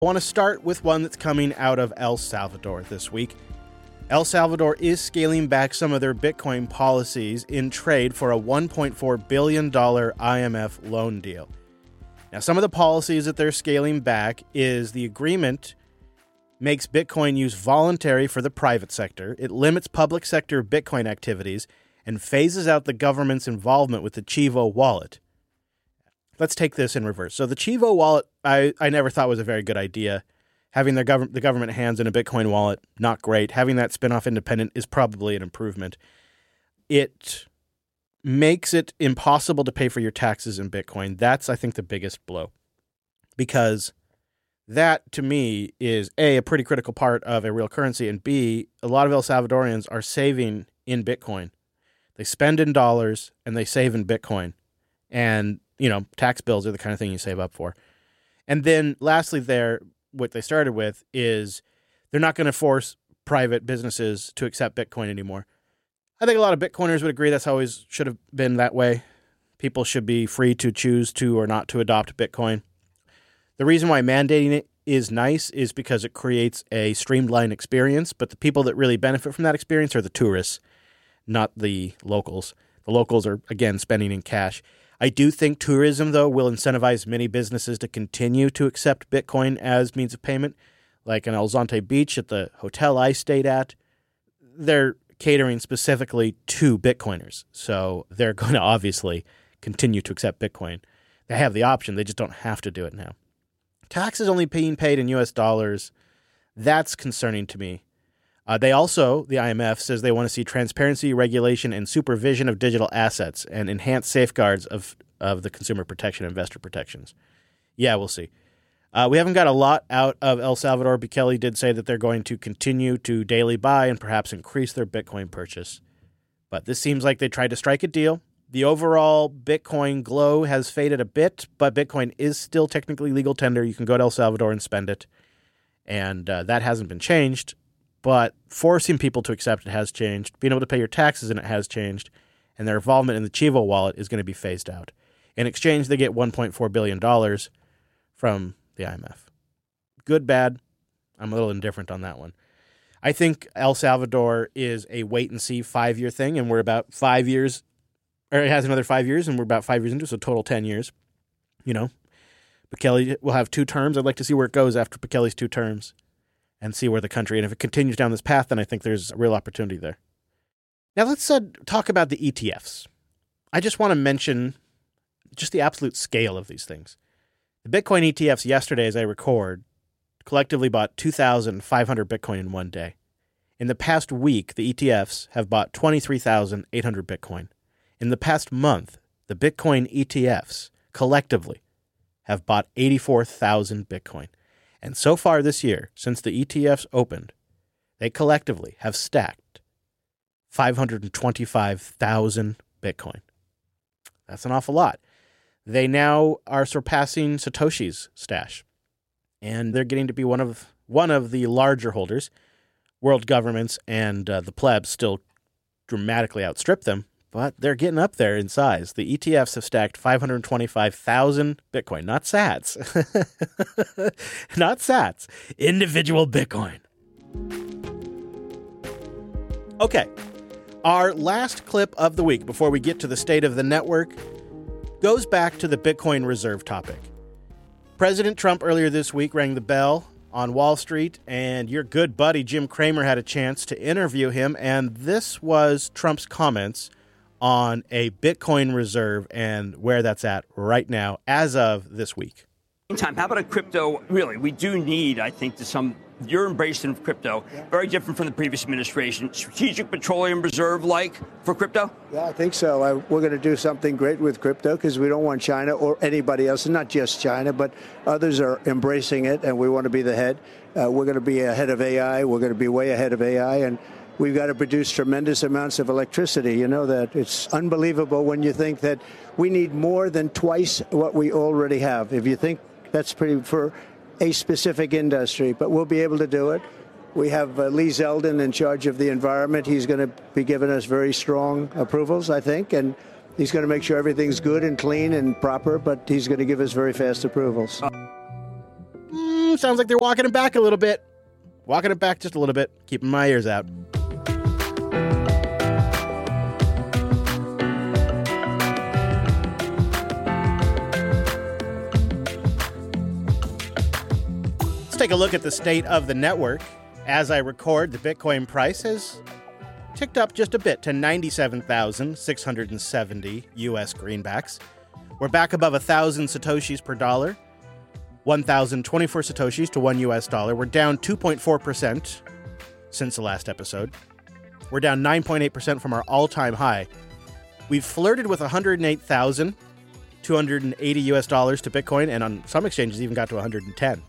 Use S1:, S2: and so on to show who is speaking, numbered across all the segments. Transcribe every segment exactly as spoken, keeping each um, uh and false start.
S1: I want to start with one that's coming out of El Salvador this week. El Salvador is scaling back some of their Bitcoin policies in trade for a one point four billion dollars I M F loan deal. Now, some of the policies that they're scaling back is the agreement makes Bitcoin use voluntary for the private sector. It limits public sector Bitcoin activities and phases out the government's involvement with the Chivo wallet. Let's take this in reverse. So the Chivo wallet, I, I never thought was a very good idea. Having their gov- the government hands in a Bitcoin wallet, not great. Having that spin-off independent is probably an improvement. It makes it impossible to pay for your taxes in Bitcoin. That's, I think, the biggest blow. Because that, to me, is A, a pretty critical part of a real currency, and B, a lot of El Salvadorians are saving in Bitcoin. They spend in dollars, and they save in Bitcoin. And, you know, tax bills are the kind of thing you save up for. And then, lastly there, what they started with is they're not going to force private businesses to accept Bitcoin anymore. I think a lot of Bitcoiners would agree that's always should have been that way. People should be free to choose to or not to adopt Bitcoin. The reason why mandating it is nice is because it creates a streamlined experience, but the people that really benefit from that experience are the tourists, not the locals. The locals are, again, spending in cash. I do think tourism, though, will incentivize many businesses to continue to accept Bitcoin as means of payment. Like in El Zonte Beach at the hotel I stayed at, they're catering specifically to Bitcoiners. So they're going to obviously continue to accept Bitcoin. They have the option. They just don't have to do it now. Taxes only being paid in U S dollars, that's concerning to me. Uh, they also, the I M F, says they want to see transparency, regulation, and supervision of digital assets and enhanced safeguards of, of the consumer protection and investor protections. Yeah, we'll see. Uh, we haven't got a lot out of El Salvador. Bukele did say that they're going to continue to daily buy and perhaps increase their Bitcoin purchase. But this seems like they tried to strike a deal. The overall Bitcoin glow has faded a bit, but Bitcoin is still technically legal tender. You can go to El Salvador and spend it. And uh, that hasn't been changed. But forcing people to accept it has changed. Being able to pay your taxes in it has changed. And their involvement in the Chivo wallet is going to be phased out. In exchange, they get one point four billion dollars from the I M F. Good, bad. I'm a little indifferent on that one. I think El Salvador is a wait-and-see five-year thing, and we're about five years, or it has another five years, and we're about five years into it, so total ten years. You know, Bukele will have two terms. I'd like to see where it goes after Bukele's two terms. And see where the country, and if it continues down this path, then I think there's a real opportunity there. Now let's uh, talk about the E T Fs. I just want to mention just the absolute scale of these things. The Bitcoin E T Fs yesterday, as I record, collectively bought two thousand five hundred Bitcoin in one day. In the past week, the E T Fs have bought twenty-three thousand eight hundred Bitcoin. In the past month, the Bitcoin E T Fs collectively have bought eighty-four thousand Bitcoin. And so far this year, since the E T Fs opened, they collectively have stacked five hundred twenty-five thousand Bitcoin. That's an awful lot. They now are surpassing Satoshi's stash, and they're getting to be one of one of the larger holders. World governments and uh, the plebs still dramatically outstrip them, but they're getting up there in size. The E T Fs have stacked five hundred twenty-five thousand Bitcoin, not sats. Not sats. Individual Bitcoin. Okay. Our last clip of the week before we get to the state of the network goes back to the Bitcoin reserve topic. President Trump earlier this week rang the bell on Wall Street, and your good buddy Jim Cramer had a chance to interview him, and this was Trump's comments on a Bitcoin reserve and where that's at right now as of this week.
S2: Meantime, how about a crypto? Really, we do need, I think, to some your embracing of crypto, yeah. Very different from the previous administration. Strategic Petroleum Reserve like for crypto?
S3: Yeah, I think so. I, we're going to do something great with crypto because we don't want China or anybody else, and not just China, but others are embracing it, and we want to be the head. Uh, we're going to be ahead of A I. We're going to be way ahead of A I, and we've got to produce tremendous amounts of electricity. You know that it's unbelievable when you think that we need more than twice what we already have. If you think that's pretty for a specific industry, but we'll be able to do it. We have uh, Lee Zeldin in charge of the environment. He's going to be giving us very strong approvals, I think, and he's going to make sure everything's good and clean and proper, but he's going to give us very fast approvals.
S1: Mm, sounds like they're walking it back a little bit. Walking it back just a little bit. Keeping my ears out. Let's take a look at the state of the network. As I record, the Bitcoin price has ticked up just a bit to ninety-seven thousand six hundred seventy U S greenbacks. We're back above one thousand satoshis per dollar. one thousand twenty-four satoshis to one U S dollar. We're down two point four percent since the last episode. We're down nine point eight percent from our all-time high. We've flirted with one hundred eight thousand two hundred eighty U S dollars to Bitcoin, and on some exchanges even got to one hundred ten.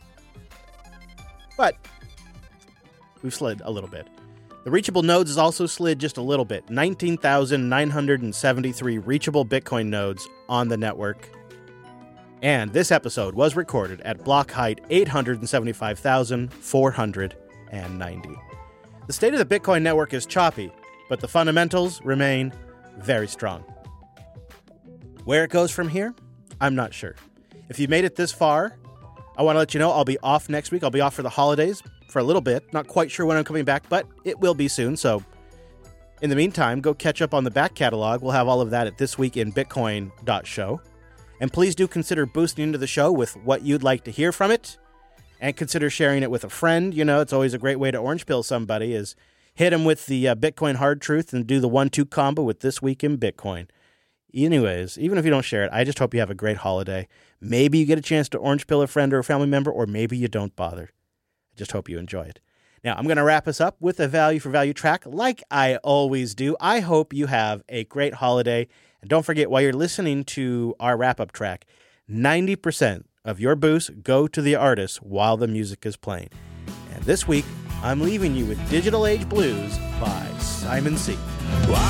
S1: But we've slid a little bit. The reachable nodes has also slid just a little bit. nineteen thousand nine hundred seventy-three reachable Bitcoin nodes on the network. And this episode was recorded at block height eight hundred seventy-five thousand four hundred ninety. The state of the Bitcoin network is choppy, but the fundamentals remain very strong. Where it goes from here, I'm not sure. If you made it this far, I want to let you know I'll be off next week. I'll be off for the holidays for a little bit. Not quite sure when I'm coming back, but it will be soon. So in the meantime, go catch up on the back catalog. We'll have all of that at this week in bitcoin dot show. And please do consider boosting into the show with what you'd like to hear from it. And consider sharing it with a friend. You know, it's always a great way to orange pill somebody is hit them with the uh, Bitcoin hard truth and do the one two combo with This Week in Bitcoin. Anyways, even if you don't share it, I just hope you have a great holiday. Maybe you get a chance to orange pill a friend or a family member, or maybe you don't bother. I just hope you enjoy it. Now, I'm going to wrap us up with a value for value track like I always do. I hope you have a great holiday. And don't forget, while you're listening to our wrap-up track, ninety percent of your boost go to the artist while the music is playing. And this week, I'm leaving you with Digital Age Blues by Simon C.
S4: Wow.